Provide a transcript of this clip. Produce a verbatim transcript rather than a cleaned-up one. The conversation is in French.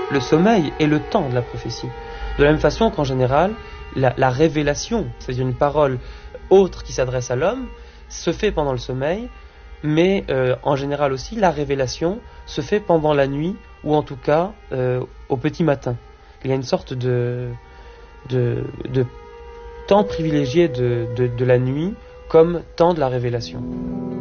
le sommeil est le temps de la prophétie. De la même façon qu'en général, la, la révélation, c'est-à-dire une parole autre qui s'adresse à l'homme, se fait pendant le sommeil, mais euh, en général aussi, la révélation se fait pendant la nuit, ou en tout cas euh, au petit matin. Il y a une sorte de, de, de temps privilégié de, de, de la nuit comme temps de la révélation.